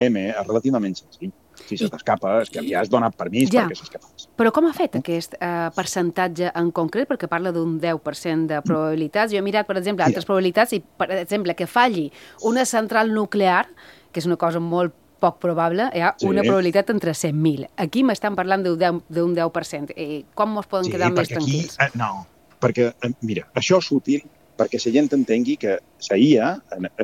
és relativament senzill. Si se t'escapa, és que li has donat permís perquè s'escapés. Però com ha fet aquest percentatge en concret? Perquè parla d'un 10% de probabilitats. Jo he mirat, per exemple, altres probabilitats i, per exemple, que falli una central nuclear, que és una cosa molt poc probable, hi ha una probabilitat entre 100.000. Aquí m'estan parlant d'un 10%. Com ens poden quedar més tranquils? No, perquè, mira, això és útil perquè la gent entengui que la IA,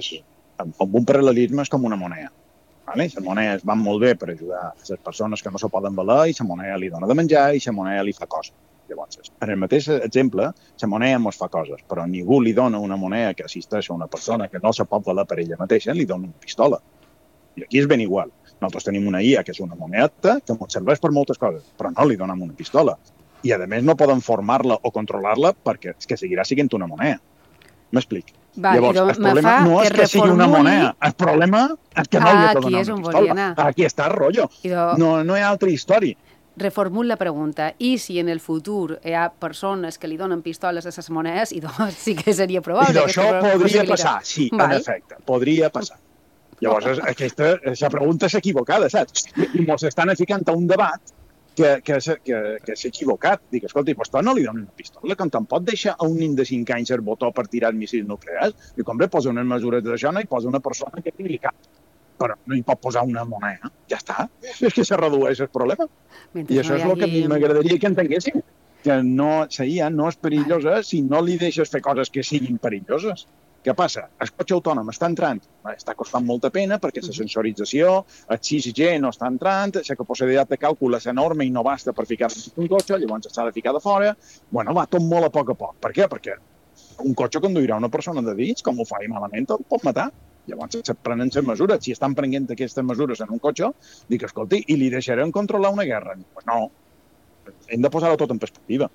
amb un paral·lelisme, és com una moneda. Vale? Les monedes van molt bé per ajudar a les persones que no se poden valer i la moneda li dona de menjar i la moneda li fa coses. Llavors, en el mateix exemple, la moneda ens fa coses, però ningú li dona una moneda que assisteix a una persona que no se pot valer per ella mateixa, li dona una pistola. I aquí és ben igual. Nosaltres tenim una IA que és una moneda que ens serveix per moltes coses, però no li donem una pistola. I, a més, no poden formar-la o controlar-la perquè és que seguirà sent una moneda. M'explic. Llavors, el problema no és que sigui una moneda, el problema és que no li ha de donar una pistola. Aquí està el rotllo. No hi ha altra història. Reformulo la pregunta. I si en el futur hi ha persones que li donen pistoles a les monedes, i doncs sí que seria probable. I això podria passar, sí, en efecte, podria passar. Llavors, aquesta pregunta és equivocada, saps? I ens estan ficant a un debat que s'ha equivocat. Dic, escolta, doncs tu no li dones una pistola, que te'n pot deixar a un nen de 5 anys el botó per tirar missils nuclears? I com bé, posa unes mesures d'això, no hi posa una persona que tingui cap. Però no hi pot posar una moneda. Ja està. És que se redueix el problema. I això és el que m'agradaria que entenguéssim. Que la IA no és perillosa si no li deixes fer coses que siguin perilloses. Què passa? El cotxe autònom està entrant, està costant molta pena perquè la sensorització, el 6G no està entrant, la capacitat de càlcul és enorme i no basta per ficar-se un cotxe, llavors s'ha de ficar de fora. Bueno, va tot molt a poc. Per què? Perquè un cotxe conduirà una persona de dins, com ho fa i malament, el pot matar. Llavors se prenen les mesures. Si estan prenent aquestes mesures en un cotxe, dic, escolti, i li deixarem controlar una guerra? No, hem de posar-ho tot en perspectiva.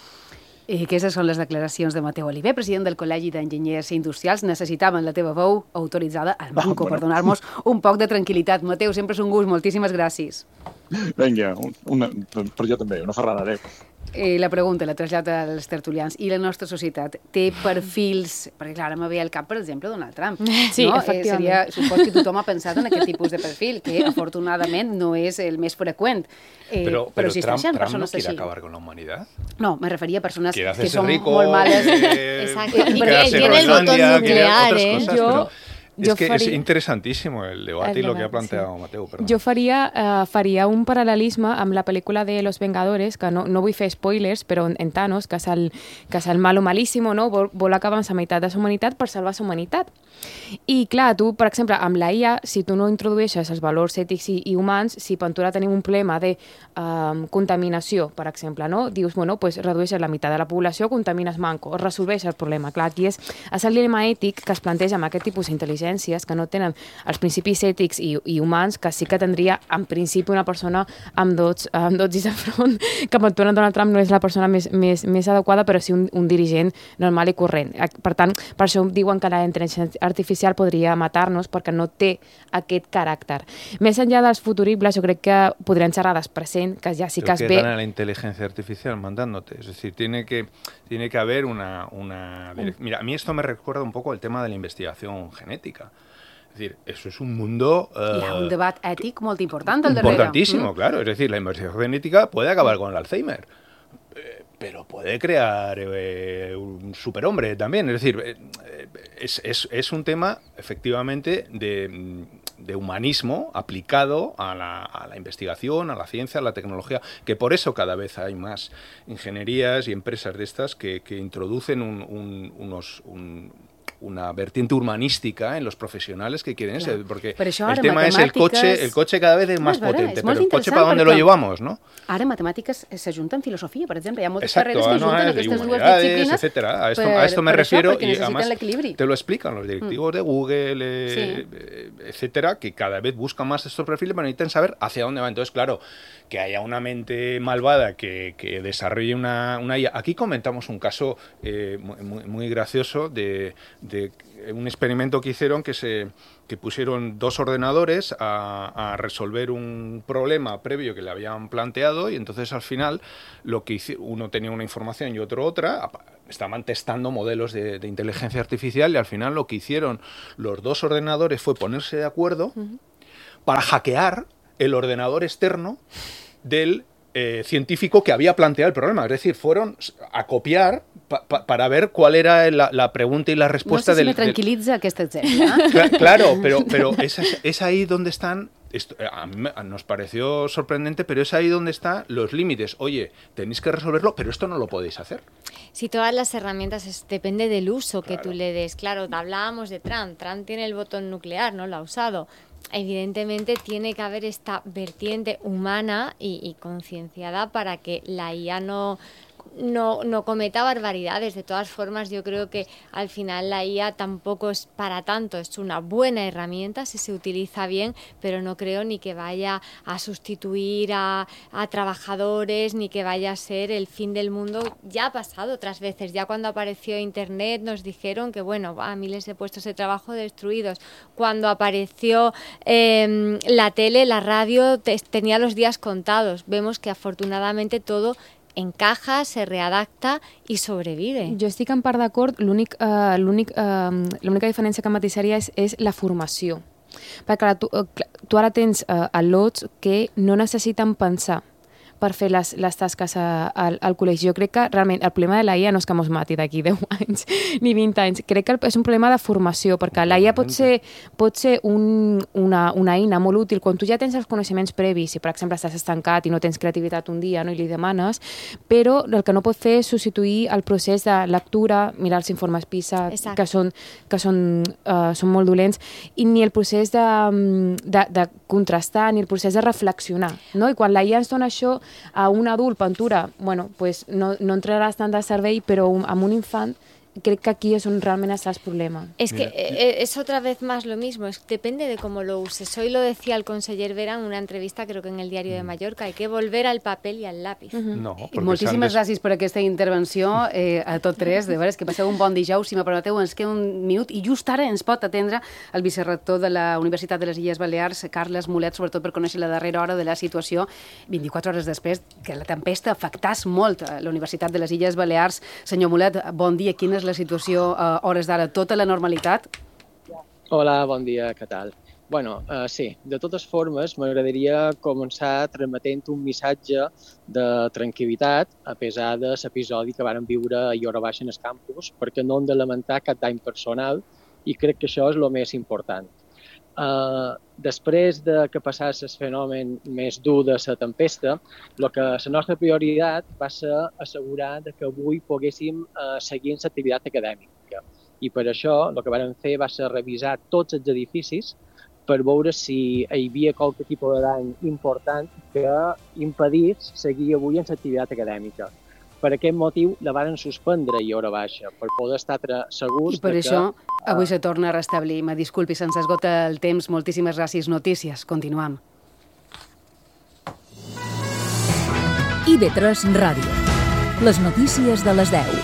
I aquestes són les declaracions de Mateu Oliver, president del Col·legi d'Enginyers Industrials. Necessitaven la teva veu autoritzada al banco per donar-nos un poc de tranquil·litat. Mateu, sempre és un gust. Moltíssimes gràcies. Vinga, per jo també, una ferrada. Adéu. La pregunta la trasllada als tertulians. I la nostra societat té perfils... Perquè, clar, me ve al cap, per exemple, Donald Trump. Sí, no? Efectivament. Supos que tothom ha pensat en aquest tipus de perfil, que afortunadament no és el més freqüent. Pero Trump no quiere acabar con la humanidad. No, me refería a personas que son rico, molt males. Exacto. Y que tiene el botón nuclear, Es interesantísimo el debate y lo que ha planteado Mateu. Perdón. Jo faria un paral·lelisme amb la pel·lícula de Los Vengadores, que no vull fer spoilers, però en Thanos, que és el malo malíssimo, no? Vol acabar amb la meitat de la humanitat per salvar la humanitat. I clar, tu, per exemple, amb la IA, si tu no introdueixes els valors ètics i humans, si per tu ara tenim un problema de contaminació, per exemple, no? Dius, bueno, pues redueixes la meitat de la població, contamines manco, resolveix el problema. Clar, aquí és el dilema ètic que es planteja amb aquest tipus d'intel·ligència que no tenen els principis ètics i humans, que sí que tindria en principi una persona amb dots i de front, que per tu Donald Trump no és la persona més adequada, però sí un dirigent normal i corrent. Per tant, per això diuen que la intel·ligència artificial podria matar-nos perquè no té aquest caràcter. Més enllà dels futuribles, jo crec que podrien xerrar del present, que ja sí que es ve... ¿Qué gana la inteligencia artificial mandándote? Es decir, tiene que haber una... Mira, a mí esto me recuerda un poco el tema de la investigación genética. Es decir, eso es un mundo... Hi ha un debat ètic molt important al darrere. Importantísimo, claro. Es decir, la investigación genética puede acabar con el Alzheimer, pero puede crear un superhombre también. Es decir, es un tema, efectivamente, de humanismo aplicado a la investigación, a la ciencia, a la tecnología, que por eso cada vez hay más ingenierías y empresas de estas que introducen una vertiente humanística en los profesionales que quieren eso, porque el tema es el coche cada vez es más potente, pero el coche ¿para dónde lo llevamos, no? Ara matemàtiques s'ajunten filosofia, per exemple, hi ha moltes carreres que ajunten aquestes dues disciplines, etcétera. A esto me refiero, y además te lo explican los directivos de Google, etcétera, que cada vez buscan más estos perfiles, pero necesitan saber hacia dónde va. Entonces, claro, que haya una mente malvada que desarrolle una IA. Aquí comentamos un caso muy gracioso de un experimento que hicieron que pusieron 2 ordenadores a resolver un problema previo que le habían planteado, y entonces al final lo que uno tenía una información y otro otra, estaban testando modelos de inteligencia artificial, y al final lo que hicieron los 2 ordenadores fue ponerse de acuerdo para hackear el ordenador externo del científico que había planteado el problema. Es decir, fueron a copiar para ver cuál era la pregunta y la respuesta. No sé si me tranquil·litza aquest exemple. Claro, pero es ahí donde están... a mí nos pareció sorprendente, pero es ahí donde están los límites. Oye, tenéis que resolverlo, pero esto no lo podéis hacer. Si todas las herramientas depende del uso que tú le des. Claro, hablábamos de Trump. Trump tiene el botón nuclear, no lo ha usado. Evidentemente tiene que haber esta vertiente humana y concienciada para que la IA no cometa barbaridades. De todas formas, yo creo que al final la IA tampoco es para tanto, es una buena herramienta si se utiliza bien, pero no creo ni que vaya a sustituir a trabajadores, ni que vaya a ser el fin del mundo. Ya ha pasado otras veces, ya cuando apareció Internet nos dijeron que bueno, miles de puestos de trabajo destruidos. Cuando apareció la tele, la radio, tenía los días contados. Vemos que afortunadamente todo encaja, se readapta i sobrevive. Jo estic en part d'acord, l'única diferència que matissaria és la formació. Perquè clar, tu ara tens al·lots que no necessiten pensar per fer les tasques al col·legi. Jo crec que realment el problema de la IA no és que mos mati d'aquí 10 anys ni 20 anys. Crec que és un problema de formació, perquè la IA pot ser una eina molt útil quan tu ja tens els coneixements previs, si per exemple estàs estancat i no tens creativitat un dia, no, i li demanes, però el que no pot fer és substituir el procés de lectura, mirar els informes PISA, que són molt dolents, i ni el procés de contrastar, ni el procés de reflexionar, no? I quan la IA ens dona això a un adult, Ventura, bueno, pues no entraràs tant de servei, però amb un infant crec que aquí es on realment està el problema. Es que es otra vez más lo mismo, depende de cómo lo uses. Hoy lo decía el conseller Vera en una entrevista, creo que en el Diario de Mallorca, hay que volver al papel i al lápiz. No, moltíssimes gràcies per aquesta intervenció a tots tres, de veres que passeu un bon dijous. Si me permeteu, ens queda un minut i just ara ens pot atendre el vicerrector de la Universitat de les Illes Balears, Carles Mulet, sobretot per conèixer la darrera hora de la situació 24 hores després que la tempesta afectés molt a la Universitat de les Illes Balears. Senyor Mulet, bon dia. Quina és la situació a hores d'ara? Tota la normalitat? Hola, bon dia, què tal? Bueno, sí, de totes formes, m'agradaria començar transmetent un missatge de tranquil·litat a pesar de l'episodi que vàrem viure a Hora Baixa en el campus, perquè no hem de lamentar cap dany personal i crec que això és el més important. Després de que passés el fenomen més dur de la tempesta, la nostra prioritat va ser assegurar que avui poguéssim seguir amb l'activitat acadèmica. I per això el que vam fer va ser revisar tots els edificis per veure si hi havia qualque tipus de dany important que impedís seguir avui amb l'activitat acadèmica. Per aquest motiu la varen suspendre i Hora Baixa, per poder estar segurs I per això avui se torna a restablir. Me disculpi, se'ns esgota el temps. Moltíssimes gràcies. Notícies. Continuam. IB3 Ràdio. Les notícies de les 10.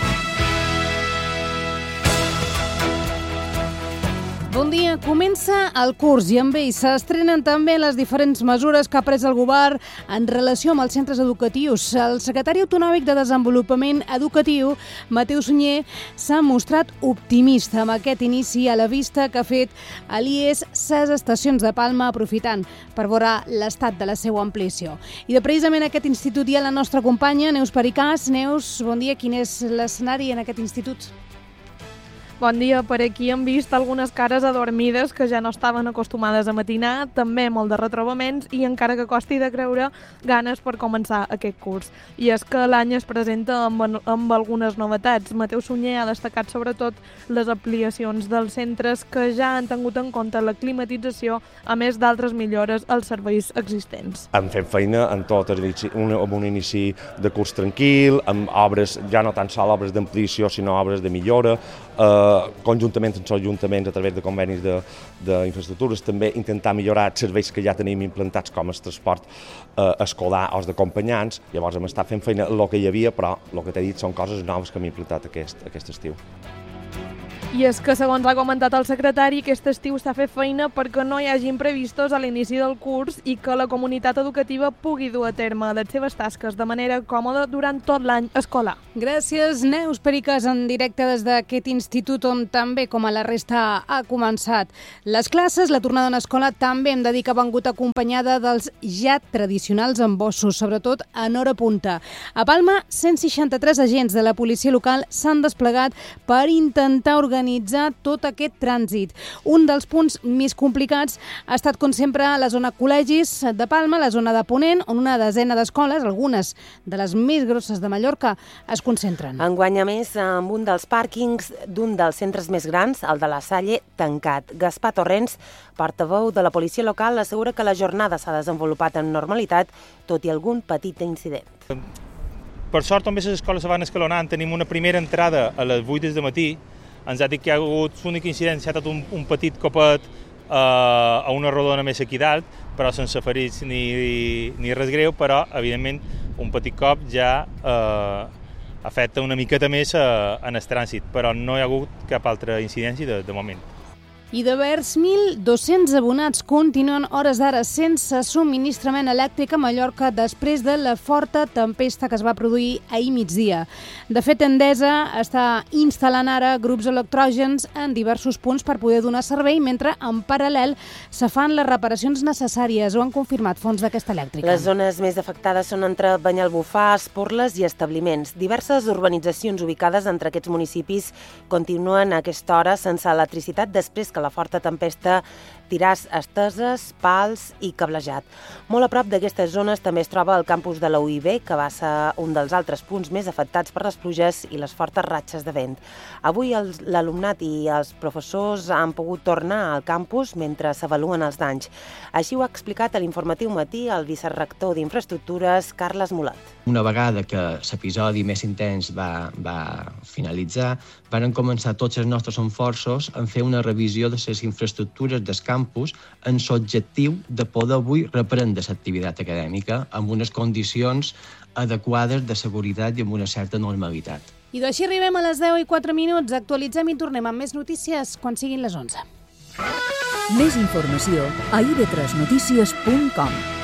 Bon dia. Comença el curs i amb ell s'estrenen també les diferents mesures que ha pres el govern en relació amb els centres educatius. El secretari autonòmic de Desenvolupament Educatiu, Mateu Sunyer, s'ha mostrat optimista amb aquest inici a la vista que ha fet a l'IES ses estacions de Palma, aprofitant per veure l'estat de la seva ampliació. I de precisament aquest institut hi ha la nostra companya, Neus Pericàs. Neus, bon dia. Quin és l'escenari en aquest institut? Bon dia, per aquí hem vist algunes cares adormides que ja no estaven acostumades a matinar, també molt de retrobaments i encara que costi de creure, ganes per començar aquest curs. I és que l'any es presenta amb algunes novetats. Mateu Sunyer ha destacat sobretot les ampliacions dels centres que ja han tingut en compte la climatització, a més d'altres millores als serveis existents. Hem fet feina en tot, amb un inici de curs tranquil, amb obres, ja no tan sols obres d'ampliació, sinó obres de millora, conjuntament amb els ajuntaments a través de convenis d'infraestructures, també intentar millorar els serveis que ja tenim implantats com el transport escolar o els d'acompanyants. Llavors hem estat fent feina el que hi havia, però el que t'he dit són coses noves que hem implantat aquest estiu. I és que, segons ha comentat el secretari, aquest estiu s'ha fet feina perquè no hi hagi imprevistos a l'inici del curs i que la comunitat educativa pugui dur a terme les seves tasques de manera còmoda durant tot l'any escolar. Gràcies, Neus Pericas, en directe des d'aquest institut on també, com a la resta, ha començat les classes. La tornada a l'escola també hem de dir que ha vengut acompanyada dels ja tradicionals embossos, sobretot en hora punta. A Palma, 163 agents de la policia local s'han desplegat per intentar organitzar tot aquest trànsit. Un dels punts més complicats ha estat, com sempre, la zona col·legis de Palma, la zona de Ponent, on una desena d'escoles, algunes de les més grosses de Mallorca, es concentren. Enguany, a més, amb un dels pàrquings d'un dels centres més grans, el de la Salle, tancat. Gaspar Torrents, portaveu de la policia local, assegura que la jornada s'ha desenvolupat en normalitat, tot i algun petit incident. Per sort, també les escoles se van escalonant. Tenim una primera entrada a les 8 del matí. Ens ha dit que hi ha hagut l'única incidència, ha estat un petit copet a una rodona més aquí dalt, però sense ferits ni res greu, però, evidentment, un petit cop ja afecta una miqueta més en el trànsit, però no hi ha hagut cap altra incidència de moment. I de vers 1.200 abonats continuen hores d'ara sense subministrament elèctric a Mallorca després de la forta tempesta que es va produir ahir migdia. De fet, Endesa està instal·lant ara grups electrògens en diversos punts per poder donar servei, mentre en paral·lel se fan les reparacions necessàries, ho han confirmat fonts d'aquesta elèctrica. Les zones més afectades són entre Banyalbufar, Esporles i establiments. Diverses urbanitzacions ubicades entre aquests municipis continuen a aquesta hora sense electricitat després que la forta tempesta tiràs esteses, pals i cablejat. Molt a prop d'aquestes zones també es troba el campus de la UIB, que va ser un dels altres punts més afectats per les pluges i les fortes ratxes de vent. Avui l'alumnat i els professors han pogut tornar al campus mentre s'avaluen els danys. Així ho ha explicat a l'informatiu matí el vicerector d'Infraestructures, Carles Mulat. Una vegada que l'episodi més intens va finalitzar, van començar tots els nostres esforços en fer una revisió de les infraestructures del campus en l'objectiu de poder avui reprendre l'activitat acadèmica amb unes condicions adequades de seguretat i amb una certa normalitat. I d'així arribem a les 10:04. Actualitzem i tornem amb més notícies quan siguin les 11. Més informació a ib3notícies.com.